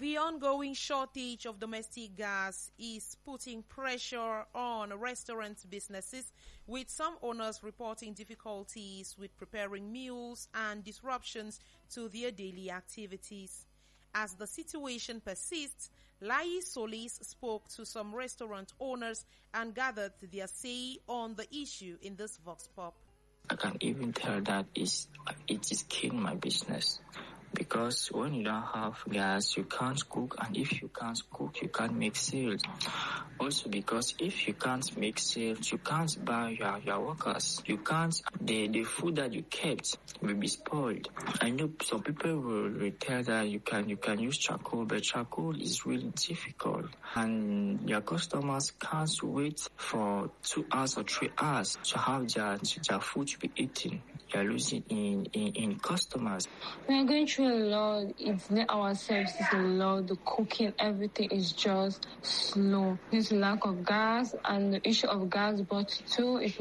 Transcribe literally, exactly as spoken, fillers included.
The ongoing shortage of domestic gas is putting pressure on restaurant businesses, with some owners reporting difficulties with preparing meals and disruptions to their daily activities. As the situation persists, Lai Solis spoke to some restaurant owners and gathered their say on the issue in this Vox Pop. I can even tell that it's, it is killing my business. Because when you don't have gas, you can't cook, and if you can't cook, you can't make sales. Also because if you can't make sales, you can't buy your, your workers. You can't, the, the food that you kept will be spoiled. I know some people will, will tell that you can, you can use charcoal, but charcoal is really difficult. And your customers can't wait for two hours or three hours to have their, their food to be eaten. You're losing in, in, in customers. We are going through a lot. It's not ourselves, it's a lot. The cooking, everything is just slow. There's lack of gas, and the issue of gas, but too, it's